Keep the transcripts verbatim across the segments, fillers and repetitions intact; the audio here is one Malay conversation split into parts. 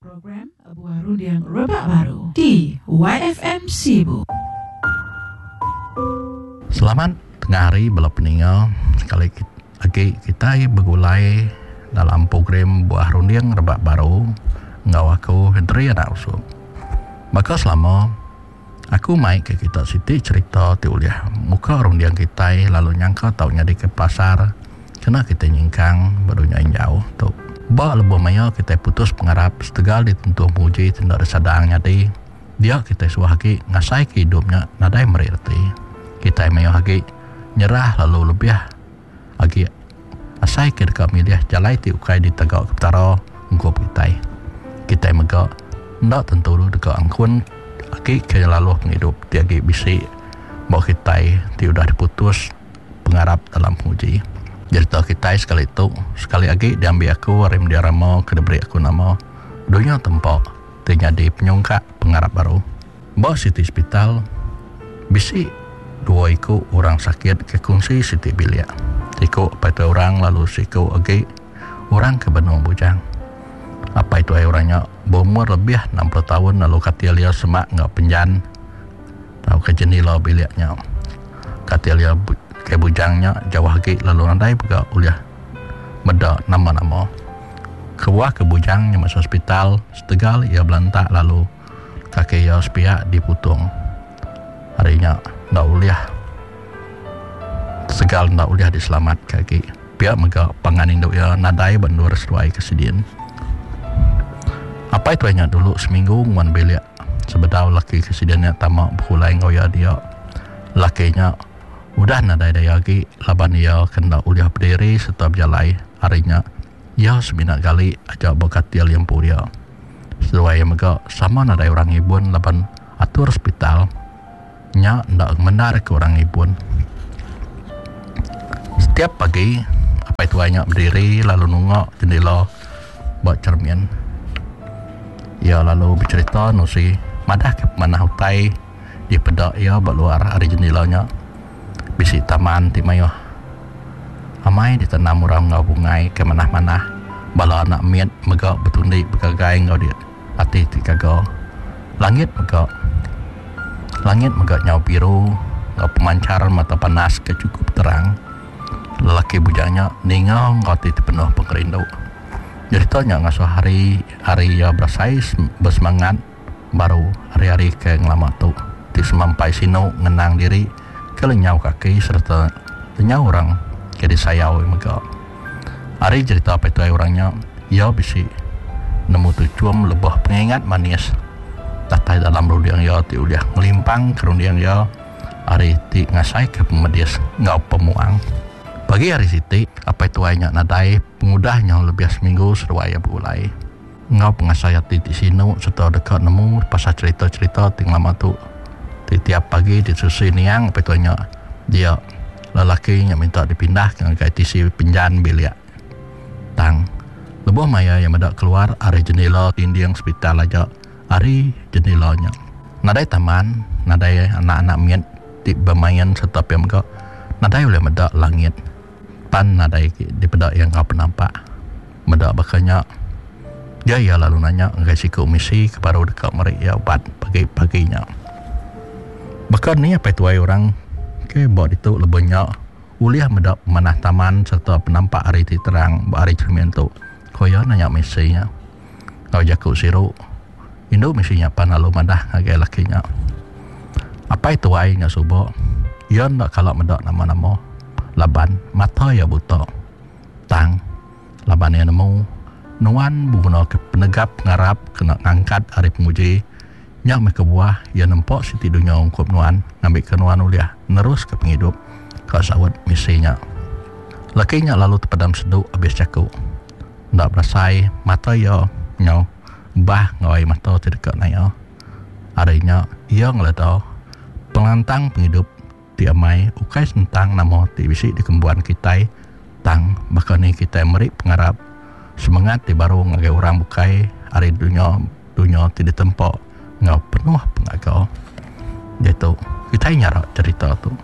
program Buah Rundiang Rebak Baru di Y F M Sibu. Selamat tengah hari belum peninggal. Sekali lagi kita bergulai dalam program Buah Rundiang Rebak Baru. Ngau aku Hendri anak usul. Maka selama aku main ke kita siti cerita tiuliah muka rundiang kita lalu nyangka taunya di ke pasar. Kena kita nyingkang barunya jauh tu. Ba lebo maya kita putus pengarap setegal ditentu muji tindak sadang nyadi. Dia kita suahaki ngasai ke hidupnya nadai merirti. Kita maya hagi nyerah lalu lebih agi asai ke dekat milih jalai ti ukai di tegak keptara ngkop kita. Kita mega ndak tentu dekat angkun agi ke lalu penghidup tiagi bisi bahawa kita ti udah diputus pengarap dalam muji. Cerita kita sekali itu sekali lagi diambil aku rim dia ramo kena beri aku nama dunia tempat terjadi penyongkak pengarap baru bawa siti hospital bisi dua iku orang sakit ke kunci siti bilik iku apa itu orang lalu siku lagi orang ke benua bujang apa itu orangnya berumur lebih enam puluh tahun lalu katia dia semak ngak penjan tahu ke jendela biliknya katia dia ke bujangnya jauh lagi lalu nandai juga uliah beda nama-nama keluar ke bujangnya masuk hospital setegal ia belantak lalu kaki ia sepiak diputung harinya ndak uliah segal ndak uliah diselamat kaki pihak mega pangan induk ia nadai bandur sesuai kesedihan apa itu hanya dulu seminggu nguan belia sebedau laki kesedihannya tamak berkulai ngoya dia lakinya udah nadai daya lagi laban ia kena uliah berdiri serta berjalai harinya ia semina kali ajak berkatil yang puria sesuai yang mega sama nadai orang ibun laban atur hospital nya ndak menarik ke orang ibun setiap pagi apa itu hanya berdiri lalu nungok jendela buat cermin ia lalu bercerita nusi madah ke mana hutai di pedak ia berluar hari jendelanya bisi taman ti mayo amai ditanam orang ngau bungai ke manah-manah bala anak miet mega betundi begagai ngau dia ati ti kago langit mega langit mega nyau biru ngau pemancar mata panas ke cukup terang lelaki bujangnya ningau ngau ti penuh pengerindu jadi tanya ngasuh hari hari ya berasai bersemangat baru hari-hari ke ngelama tu ti semampai sino ngenang diri kelenyau kaki serta lenyau orang ke disayau mega. Hari cerita apa itu orangnya ia bisi nemu tujuan lebih pengingat manis tatai dalam rundiang ia ti uliah ngelimpang ke rundiang ia hari ti ngasai ke pemedias ngau pemuang bagi hari siti apa itu hanya nadai pengudahnya lebih seminggu serwaya bulai ngau pengasaya ti di sinu serta dekat nemu pasal cerita-cerita ting lama tu tiap pagi disusun yang betulnya dia lelaki yang minta dipindah ke I T C pinjan bilik tang lebuh maya yang mendak keluar hari jendela dinding hospital aja hari jendelanya nadai taman nadai anak-anak miet di bermain serta pemga nadai oleh mendak langit pan nadai di pedak yang kau penampak mendak bakanya dia ya lalu nanya enggak siku misi kepada dekat mereka buat pagi-paginya. Bahkan ni apa itu orang ke buat itu lebihnya uliah mendak manah taman serta penampak hari ti terang hari cermin tu koyo nanya misinya kau jaku siru Indo misinya pan lalu madah ngagai lakinya apa itu ai nya subo ia ndak kalau mendak nama-nama laban mata ya buta tang laban yang nemu nuan bubuno ke penegap ngarap kena ngangkat hari penguji yang mereka buah yang nampak siti dunia ungkup nuan ngambil ke nuan uliah nerus ke penghidup kau sawat misinya lakinya lalu terpadam seduk habis caku ndak berasai mata ya nyau bah ngawai mata terdekat na ya harinya ia ngeledau pelantang penghidup tiamai ukai sentang nama ti bisi di kembuan kita tang bahkan ni kita merik pengarap semangat di baru ngagai orang bukai hari dunia dunia tidak tempat ngau penuh pengagau jatuh kita nyarak cerita tu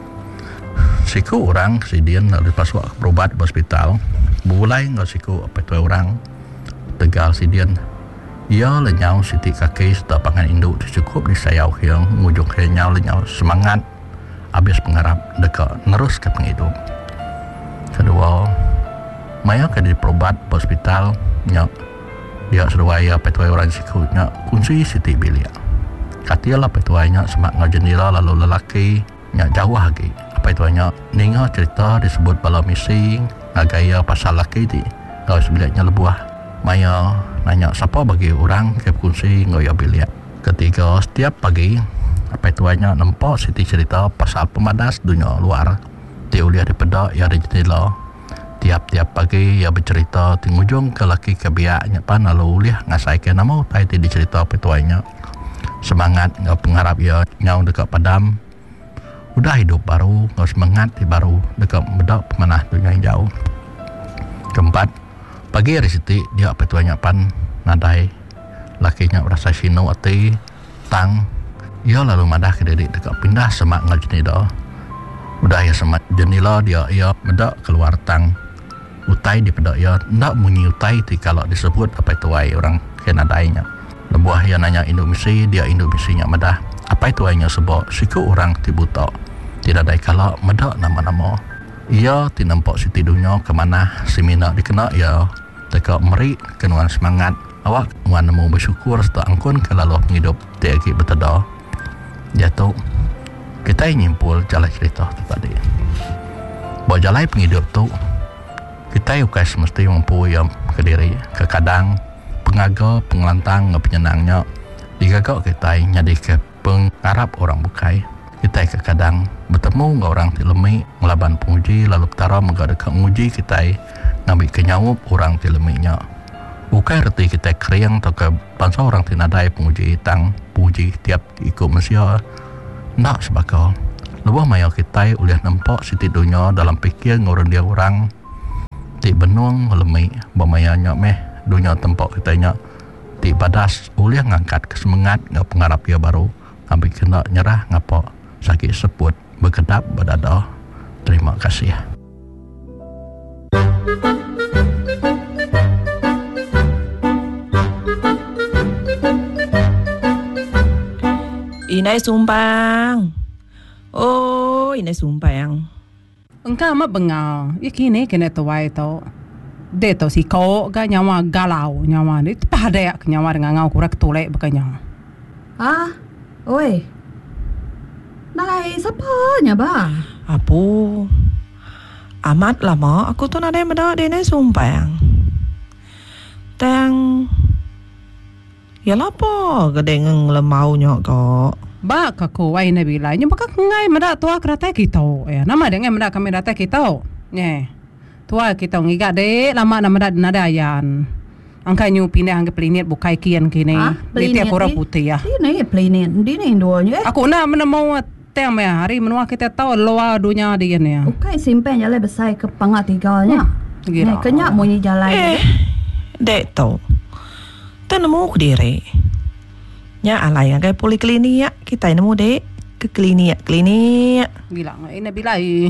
siku orang kesidian lalu pas waktu berobat di hospital mulai ngau siku apa itu orang tegal sidian Ia lenyau siti kaki serta pangan induk cukup disayau hiang ngujung hiang lenyau semangat habis pengharap dekat nerus ke penghidup. Kedua, maya ke diperobat hospital nya dia seruaya petuai orang sikutnya kunci siti bilik. Katilah petuainya semak ngajendela lalu lelaki nya jauh lagi. Petuainya ninga cerita disebut bala misi ngagaya pasal laki ti. Kalau sebiliknya lebuah. Maya nanya siapa bagi orang ke kunci ngoyo bilik. Ketiga, setiap pagi petuainya nampak siti cerita pasal pemadas dunia luar. Dia uliah di pedak ya di jendela. Tiap-tiap pagi ia bercerita tingujung ke laki kebiaknya pan lalu uliah ngasai ke nama utai ti dicerita petuainya. Semangat ngau pengharap ia nyau dekat padam. Udah hidup baru, ngau semangat di baru dekat bedak pemanah dunia yang jauh. Keempat, pagi hari siti dia petuainya pan nadai lakinya rasa sinu ati tang. Ia lalu madah ke diri dekat pindah semak ngal jendela. Udah ya semak jendela dia ia bedak keluar tang. Utai di pedak ia ndak bunyi utai ti kalau disebut apa tuai orang kena dainya. Lebuah ia nanya induk misi, dia induk misinya madah. Apa itu ainya sebab siku orang ti buta. Tidak dai kalau medak nama-nama. Ia ti nampak siti dunia ke mana semina dikena ia dekat meri kenuan semangat. Awak wan nemu bersyukur serta angkun kalau penghidup ti agi bertedah. Jatuh kita nyimpul jalan cerita tu tadi. Bahawa jalan penghidup tu kita yukai semesti mampu yang ke diri ke kadang pengaga pengelantang penyenangnya digagak kita nyadi ke pengarap orang bukai. Kita ke kadang bertemu dengan orang tilemi melaban penguji lalu petara menggada dekat menguji kita ngambil kenyawup orang tileminya. Bukai reti kita kering atau ke bangsa orang tinadai penguji tang puji tiap ikut manusia nak sebagainya. Lebuh maya kita uliah nampak siti dunia dalam fikir ngorang dia orang ti benuang melemi bamayanya meh dunia tempat kita nya ti badas uliah ngangkat kesemangat ngau pengharap dia baru ambil kena nyerah ngapa sakit sebut berkedap berdada. Terima kasih. Inai sumbang. Oh, inai sumbang. Engkau mak bengal. Iki ni kena tuai tau. De tau si kau ga nyawa galau nyawa ni. Pada yak nyawa dengan ngau kurak tolek bekanya. Ah, oi. Nai siapa nya ba? Apu. Amat lama aku tu nak ada mendak dia ni sumbang. Tang. Ya lapo gede ngeng lemau nyok kok. Ba ka ko wai na bila nya baka ngai mada tua krata kita. Ya nama de ngai mada kami data kita. Nye. Tua kita ngiga de lama na mada nadayan. Angka nyu pindah angka planet bukai kian kini. Di tiap orang putih ya. Ini planet. Di ni duanya. Aku nak menemu teng me hari menua kita tahu luar dunia dia ni. Bukai simpen jalan besar ke pangat tiganya. Gila. Kenyak munyi jalan. Eh. Dek tau. Nemu ke diri. Nya alai yang kayak poliklinik kita nemu dek ke klinik klinik. Bilang ini bilai.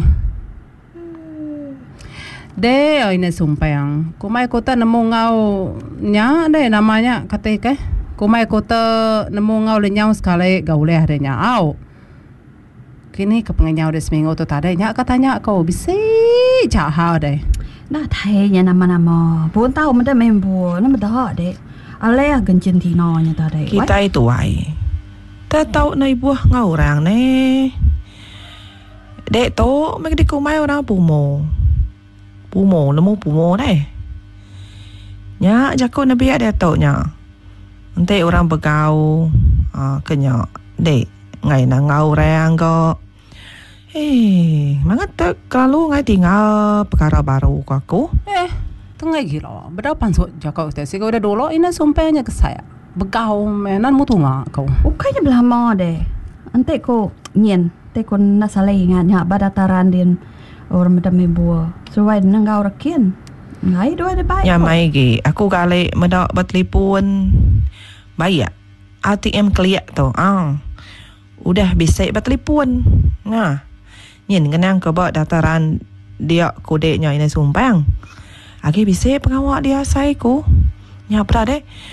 De ini sumpah yang kumai kota nemu ngau nya de namanya kata ke. Kumai kota nemu ngau lenyau sekali gauleh adanya au. Kini kepengenyau de seminggu tu tadi nya katanya kau bisa cahal de. Nah thainya nama-nama. Pun tahu menda membu, nama dah dek. Alaya gencin tinonya tadi. Kita itu ai. Tak tahu nai buah ngau orang ni. Dek tu mek di kumai orang pumo. Pumo nemu pumo deh. Nya jago nabi ada tahu nya. Nanti orang begau ah kenya dek ngai na ngau orang ko. Eh, mangat tak kalau ngai tinggal perkara baru ko aku. Eh. Tengah gila. Berapa so jaga kita sih kau dah dulu ini sumpahnya ke saya. Begau menan mutu ngak kau. Ukanya belama deh. Ante ko nyen, te ko nasalay nga nya badataran din orang madam ibu. Suway nanggaw rakin. Ngai dua de baik. Ya mai gi, aku gale medak bertelefon. Baik. A T M keliak tu. Ah. Udah bisa bertelefon. Nah. Nyen kenang ke bawah dataran dia kodenya ini sumpang. Agi bisa pengawak dia saya ku. Nya apa deh?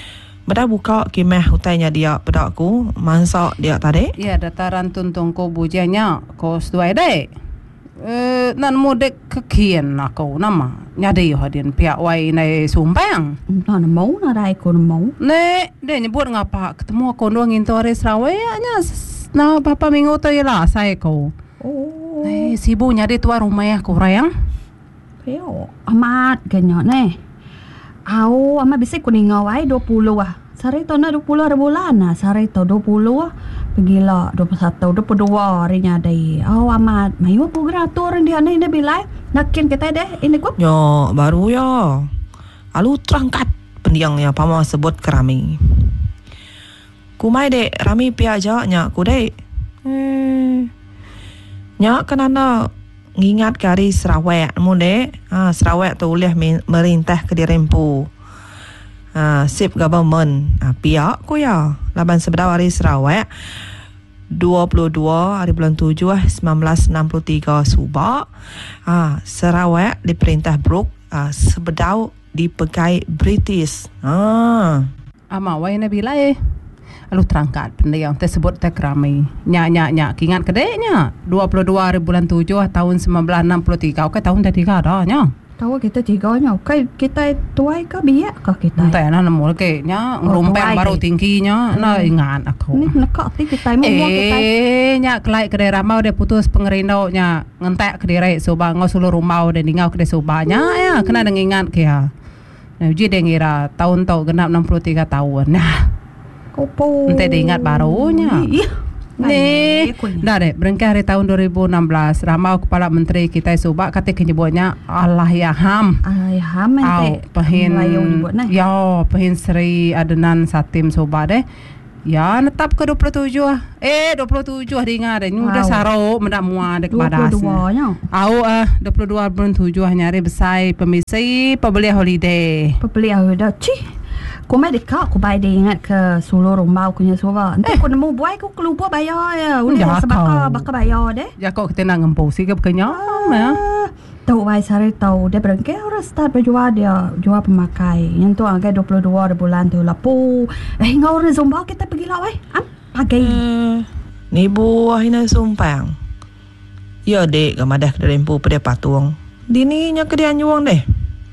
Beda buka kimeh hutainya dia pedaku mansak dia tadi. Ya, dataran tuntung ko bujanya ko sesuai dek. Eh, nan modek kekian aku nama nyadi hadian pihak wai nai sumpang. Nah, na mau na rai ko na mau. Ne, dia nyebut ngapa ketemu aku doang into hari Sarawak nya. Na papa minggu tu ialah saya ko. Oh. Ne, sibu nyadi tua rumah aku rayang. Peo amat ganyo ne. Au ama bisik kuning awai dua puluh ah. Sari to na dua puluh hari bulan nah. Sari to dua puluh ah. Pergilah dua puluh satu, dua puluh dua harinya dai. Au amat mayu pugeratur dia ni dia bilai. Nakin kita deh ini kut. Yo, baru ya. Alu terangkat pendiangnya pama sebut kerami. Kumai dek rami pia aja ku dek. Eh. Nya kenana ngingat kari Sarawak mu dek. Ha, Sarawak tu boleh merintah ke dirempu. Ha, sip government. Ha, pihak ku ya. Laban sebedau hari Sarawak dua puluh dua hari bulan tujuh sembilan belas enam puluh tiga Subak. Ha, Sarawak diperintah Brooke ha, sebedau dipegai British. Ha. Ama wai na bilai. Alu terangkat benda yang tersebut tak ramai. Nyak nyak nyak kingat kedeknya. dua puluh dua hari bulan tujuh tahun sembilan belas enam puluh tiga. Okey tahun dah tiga dah nya. Tahu kita tiganya. Okay, kita tuai ke biak ke kita? Entah na nemu kayaknya ngerompeng baru tingginya. Na ingat aku. Ni nekak ti kita mau kita. Eh, nyak kelai kedai ramau dia putus pengerindau nya ngentek kedai soba ngau sulu rumau dan ngau kedai sobanya ya kena deng ingat ke ya. Nah, uji dia ngira tahun tau genap enam puluh tiga tahun. Nah, kopo. ente dia ingat barunya. Iya. Ni, dah deh, berengkah hari tahun dua ribu enam belas, ramau Kepala Menteri kita Subak kata kenyebutnya Allah ya ham. Allah ya ham ente. Pahin, nyebut nah. ya, pahin Sri Adenan Satim Subak deh. Ya, netap ke dua puluh tujuh. Eh, dua puluh tujuh hari ingat deh. Ini udah saro mendak muat dek badas. dua puluh dua nya. Au ah, dua puluh dua bulan tujuh nyari besai pemisai pembeli holiday. Pembeli holiday. Cih. Kau mai dekat, kau bayar dia ingat ke seluruh rumah punya suara. Nanti kau nemu buai, kau keluar bayar ya. Udah sebab bakal bayar deh. Ya kau kita nak ngemposi ke kenyam ya. Tahu bayar sari tahu dia berengke orang start berjual dia jual pemakai. Yang tu angkat dua puluh dua bulan tu lapu. Eh ngau orang zumba kita pergi lah weh. Am pagi. Ni buah hina sumpang. Ya dek gamadah ke rempu pada patung. Dininya ke dia nyuang deh.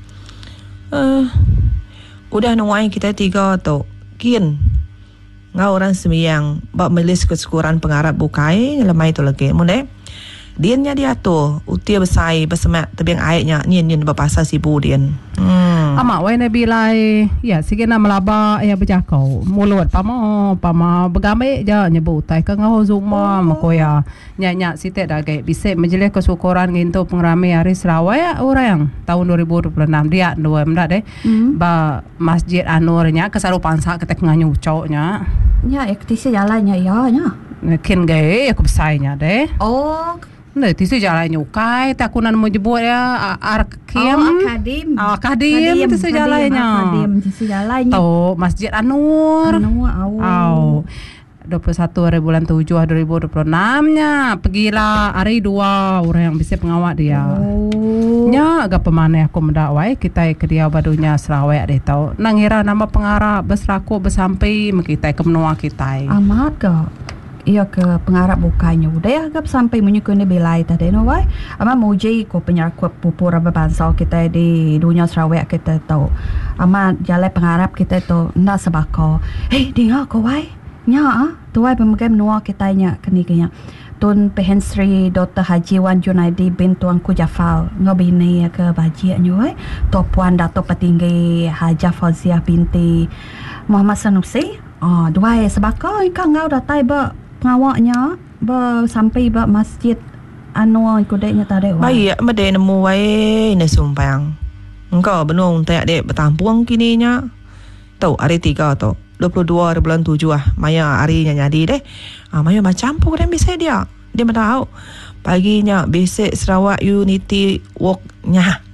Eh udah nuai kita tiga tu kian ngau orang sembiang bak melis kesyukuran pengarap bukai lemai tu lagi mune diannya dia tu utia besai besemak tebiang airnya nyen nyen berpasal sibu dian hmm. Ama wai nabi lai ya sikena melaba ya berjakau mulut pama pama begamai je nyebut tai ke ngau zuma oh. Mako ya nyak-nyak sitet dah gay bisik majlis kesyukuran ngintu pengrami hari Sarawak orang tahun dua ribu dua puluh enam dia dua mendak deh mm. Ba Masjid Anurnya kesaru pansa ketek nganyu coknya ya ektisi jalannya ya nya kin gay aku besainya deh oh. Nah, tisu jalan nyukai, tak kunan mau jebut ya, arkiem, oh, akadim, oh, akadim, tisu jalannya, akadim, tisu jalannya, tahu Masjid Anur, Anur, au, dua puluh satu hari bulan tujuh dua ribu dua puluh enam-nya, pergilah hari dua orang yang bisa pengawal dia, oh. Nya agak pemanah aku mendakwai kita ke dia badunya Sarawak deh tahu, nangira nama pengarap besraku bersampai kita ke menua kita, amat ke. Ia ke pengarap bukanya udah ya agak sampai menyukuni belai tadi no wai ama muji ko penyakut pupur bangsa kita di dunia Sarawak kita tahu ama jalan pengarap kita tu ndak sebako eh dengar ko wai nya ah tu wai pemegang menua kita nya keniknya Tun Pehen Sri Doktor Haji Wan Junaidi bin Tuanku Jafal ngobini ke baji nya wai tu puan Dato' Petinggi Haja Fauziah binti Muhammad Sanusi ah dua sebako kan ngau datai ba ngawaknya ba sampai ba masjid Anwar kodeknya tadi wah. Baik mede nemu wae ne sumpang. Engkau benung tak dek bertampuang kininya. Tahu hari tiga tu dua puluh dua hari bulan tujuh ah. Maya hari nya jadi deh. Ah maya macam pun dan bisa dia. Dia tahu paginya basic Sarawak Unity Walk-nya.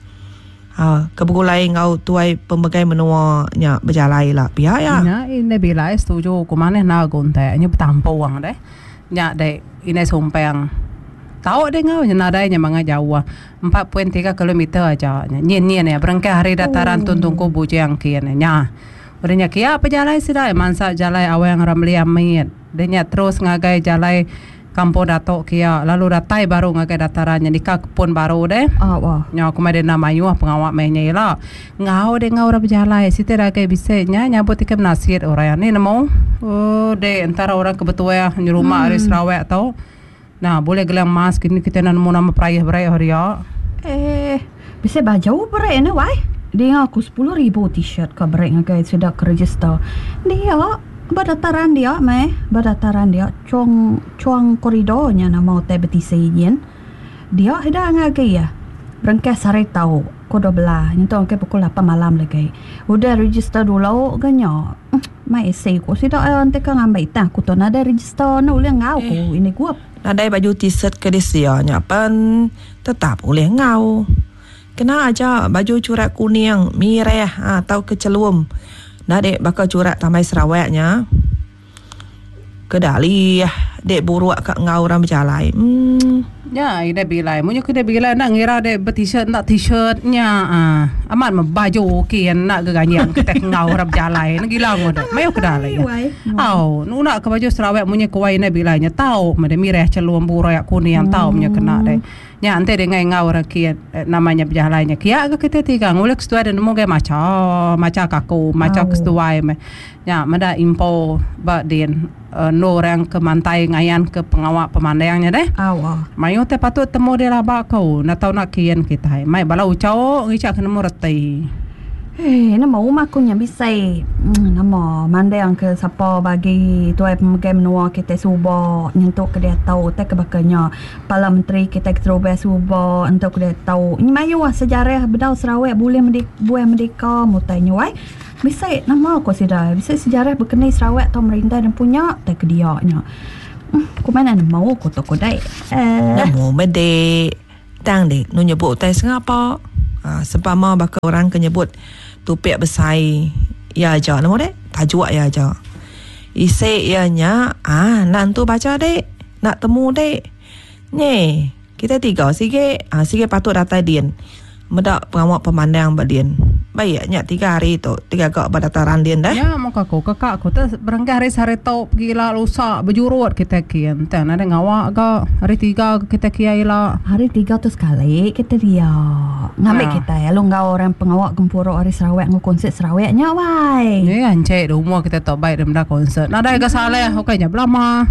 Ah kebegulai ngau tuai pembagai menua nya berjalai lah pihak ya. Nya ini bila setuju ku maneh na gontai nya bertampuang deh. Nya dek ini sumpang. Tahu deh ngau nya nadanya manga jauh empat koma tiga kilometer aja. Nyen-nyen ya berengkah hari dataran oh. Tuntung Kubu jang kian nya. Udahnya kia apa jalai sida mansa jalai awang ramli amit. Denya terus ngagai jalai Kampung Datuk kia lalu datai baru ngagai datarannya di kebun baru deh. Ah wah. Nya kemudian nama yuah pengawak mainnya ila. Ngau deh ngau rap jalai site ragai bisenya nyabut ikem nasir orang ni nemu. Oh deh antara orang kebetua nyerumah hmm. Aris Rawek tau. Nah boleh gelang mas kini kita nemu nama perayah-perayah dia. Eh bisa baju berai ni wai. Dia aku sepuluh ribu t-shirt ke berai ngagai sudah ke register. Dia berdataran dia meh berdataran dia cuang cuang koridornya nama hotel betisaian dia ada ngagai ya berengkas hari tahu kodo belah nyentuh ke pukul lapan malam lagi udah register dulu ganyo mai essay ko sida ante ka ngambai ta ku to nada register no ule ngau ko ini gua nada baju t-shirt ke dia nya pan tetap boleh ngau kena aja baju curak kuning merah atau kecelum nah dek bakal curak tamai Sarawaknya kedali dek buruak kat ngau ram berjalai hmm ya ida bilai munyo kida bilai nak ngira dek t-shirt nak t-shirtnya ah amat membaju kian nak geganyan kita ngau ram berjalai nak gila ngoda mayo kedali au nu nak ke baju Sarawak munyo kuai na bilainya tahu made mirah celum buruak kuning tahu munyo kena dek nya ante de ngai ngau rakiat eh, namanya berjalannya kia ke kita tiga ngulek stu ada nemu ge maca maca kaku maca kestuai me nya mada info ba din uh, no orang ke mantai ngayan ke pengawak pemandangnya deh awah mayo te patut temu de la ba kau na tau nak kian kita mai bala ucau ngica ke nemu reti eh nama rumah aku nya bisa hmm, nama mandang ke siapa bagi tuai pemegang menua kita suba nyentuk ke dia tahu tak ke bakanya Pala Menteri kita keterobai suba untuk dia tahu ni mayu sejarah bedau Sarawak boleh mendik buai merdeka mutainya wai bisa nama aku sida bisa sejarah berkenai Sarawak atau merintah dan punya tak ke dia nya hmm, ku mana mau aku to kodai eh namo mede tang dek nu nyebut tai sengapa ah sempama bakal orang ke nyebut tupik besai ya aja nama dek tajuk ya aja isi ianya ah nak tu baca dek nak temu dek ni kita tiga sige ah sige patut datang din medak pengawak pemandang badin baiknya tiga hari tu tiga kak berdataran din dah ya muka aku kakak aku tu berengkah hari hari tau gila lusa berjurut kita kian tan ada ngawak ke hari tiga kita kiai lah hari tiga tu sekali kita dia ngambil ya. kita ya lu ngau orang pengawak gempuro hari Sarawak ngu konsert Sarawaknya wai ni ancek rumah kita tak baik dalam konsert nada ke salah okeynya belama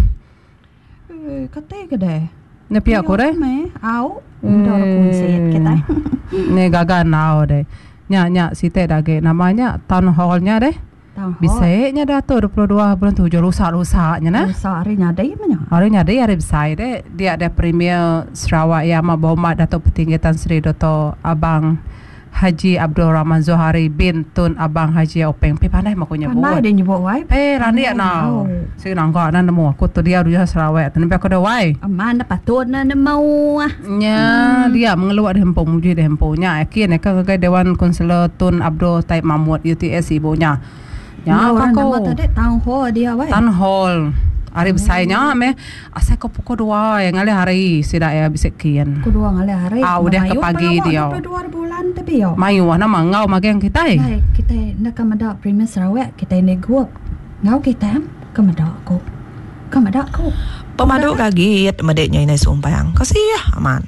eh kata ke deh ni pihak aku deh me au udah konsert kita ni gagal now deh nya nya site dage namanya town hall-nya deh bisa nya dato dua puluh dua bulan tujuh rusak-rusaknya nah rusak hari nya dai mana hari nya dai hari besar deh dia ada premier Sarawak yang ma bawa Dato' Petinggi Tan Sri Dato' Abang Haji Abdul Rahman Zohari bin Tun Abang Haji Openg pi pandai mak nyebut pandai dia nyebut wai eh randi now si nangka nan nemu aku tu dia rujuk Sarawak tapi aku dah wai mana patut na mau ah nya dia mengeluar di hempong muji di hempongnya akhir nak ke Dewan Konselor Tun Abdul Taib Mahmud U T S ibunya ya aku tadi town hall dia wai town hall hari besarnya me asal kau pukul dua yang ngalih hari sidak ya bisa kian pukul dua ngalih hari ah udah ke pagi dia dua puluh dua bulan tapi yo mayu nama ngau magang kita eh kita nak kamada Premier Sarawak kita ini gua ngau kita kamada aku kamada aku pemadu kaget medeknya ini sumpang kasih ya aman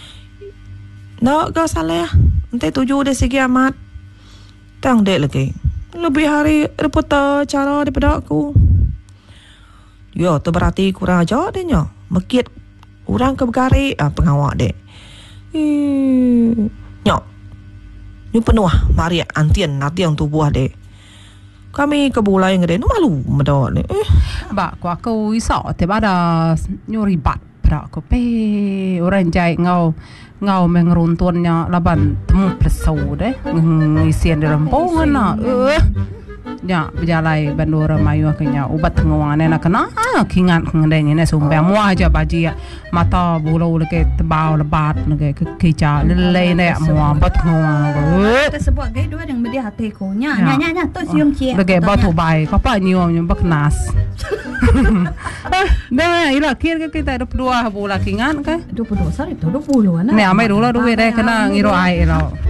nak kau salah nanti tujuh dah segi amat tang dek lagi lebih hari reporter cara daripada aku yo tu berarti kurang ajar dia nya mekit orang ke bergari ah pengawak dek hmm nyok ni penuh mari antian nanti yang tubuh dek kami ke bulai ngede nu malu medok ni eh ba ko aku iso te bada nyuri bat pra ko pe orang jai ngau ngau mengruntunnya laban temu plesau deh ngisian di rempongan na eh nya berjalai bandura mayu akanya ubat tenguangan nak kena ah kingan ngendenya ne sumpah mu aja baji mata bulau leke tebau lebat nege kekica lelei ne mu bat tenguangan kita sebut gay dua yang media hati ko nya nya nya nya tu siung cie leke batu bai kapa nyium nyum baknas dah ila kir ke kita dua puluh dua bulan kingan ke dua puluh dua sorry tu dua puluh ana ne amai dulu duwe deh kena ngiro ai lo